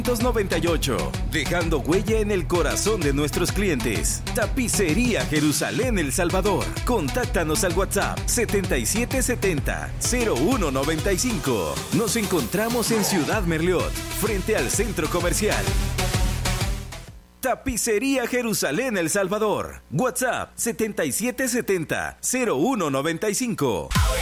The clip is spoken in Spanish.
98, dejando huella en el corazón de nuestros clientes. Tapicería Jerusalén El Salvador. Contáctanos al WhatsApp 7770-0195. Nos encontramos en Ciudad Merliot, frente al Centro Comercial. Tapicería Jerusalén El Salvador. WhatsApp 7770-0195.